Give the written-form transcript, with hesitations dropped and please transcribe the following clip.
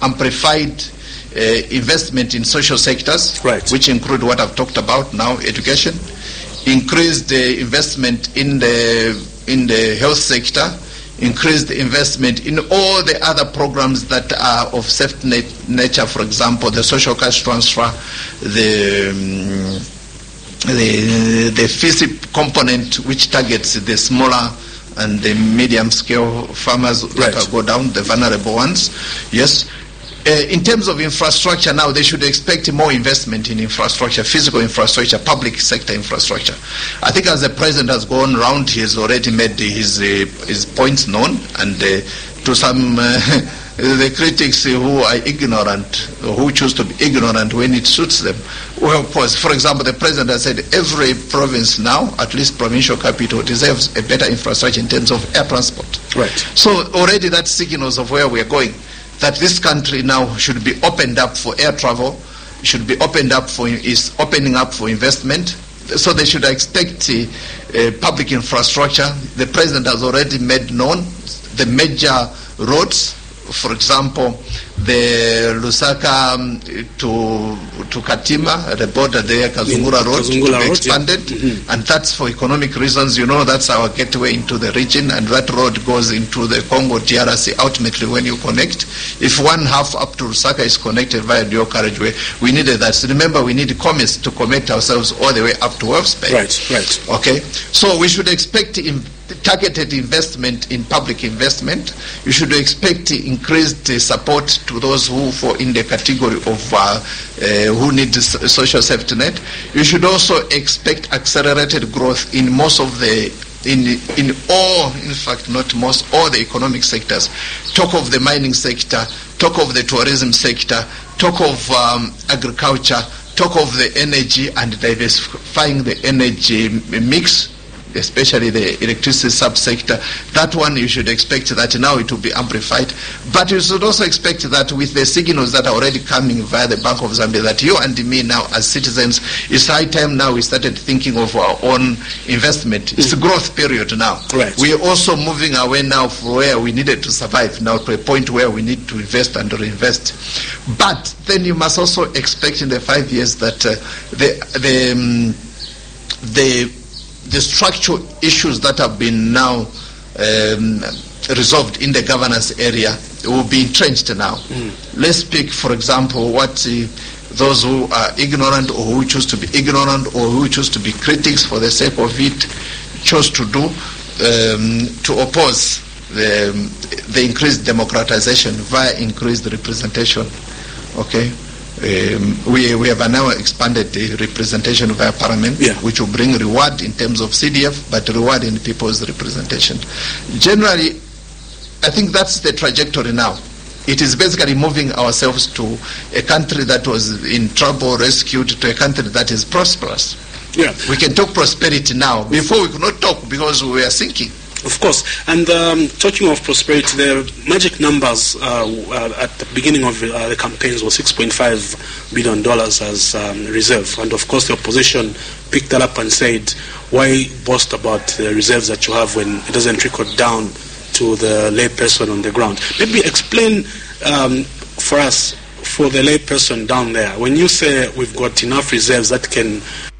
amplified investment in social sectors, right, which include what I've talked about now, education, increased the investment in the health sector, increased the investment in all the other programs that are of safety nature, for example, the social cash transfer, the FISIP component, which targets the smaller and the medium-scale farmers that go down, the vulnerable ones. Yes. In terms of infrastructure now, they should expect more investment in infrastructure, physical infrastructure, public sector infrastructure. I think as the president has gone round, he has already made his points known, and to some the critics who are ignorant, who choose to be ignorant when it suits them, well, pause. For example, the president has said every province now, at least provincial capital, deserves a better infrastructure in terms of air transport. Right. So already that signals of where we are going, that this country now should be opened up for air travel, should be opening up for investment. So they should expect public infrastructure. The president has already made known the major roads. For example, the Lusaka to Katima, at the border there, Kazungura Road, to be expanded, and that's for economic reasons. You know, that's our gateway into the region, and that road goes into the Congo DRC ultimately when you connect. If one half up to Lusaka is connected via dual carriageway, we needed that. So remember, we need commerce to connect ourselves all the way up to Wolf's Bay. Right. Okay, so we should expect targeted investment in public investment. You should expect increased support to those who fall in the category of who need social safety net. You should also expect accelerated growth in most of the all the economic sectors. Talk of the mining sector, talk of the tourism sector, talk of agriculture, talk of the energy and diversifying the energy mix, especially the electricity subsector. That one you should expect that now it will be amplified. But you should also expect that with the signals that are already coming via the Bank of Zambia, that you and me now as citizens, it's high time now we started thinking of our own investment. It's a growth period now. Right. We are also moving away now from where we needed to survive now to a point where we need to invest and reinvest. But then you must also expect in the 5 years that the structural issues that have been now resolved in the governance area will be entrenched now. Let's speak, for example, what those who are ignorant or who choose to be ignorant or who choose to be critics for the sake of it chose to do to oppose the increased democratization via increased representation. Okay. We have now expanded the representation via Parliament, which will bring reward in terms of CDF, but reward in people's representation. Generally, I think that's the trajectory now. It is basically moving ourselves to a country that was in trouble, rescued, to a country that is prosperous. Yeah. We can talk prosperity now. Before we could not talk because we were sinking. Of course. And talking of prosperity, the magic numbers at the beginning of the campaigns were $6.5 billion as reserve. And of course the opposition picked that up and said, why boast about the reserves that you have when it doesn't trickle down to the layperson on the ground? Maybe explain for us, for the layperson down there, when you say we've got enough reserves that can